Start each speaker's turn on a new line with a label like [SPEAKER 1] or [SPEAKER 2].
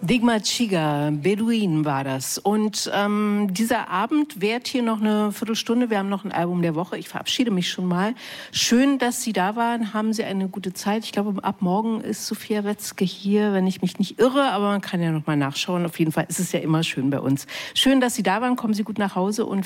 [SPEAKER 1] Digma Chiga, Beduin war das. Und dieser Abend währt hier noch eine Viertelstunde. Wir haben noch ein Album der Woche. Ich verabschiede mich schon mal. Schön, dass Sie da waren. Haben Sie eine gute Zeit. Ich glaube, ab morgen ist Sophia Wetzke hier, wenn ich mich nicht irre. Aber man kann ja noch mal nachschauen. Auf jeden Fall ist es ja immer schön bei uns. Schön, dass Sie da waren. Kommen Sie gut nach Hause und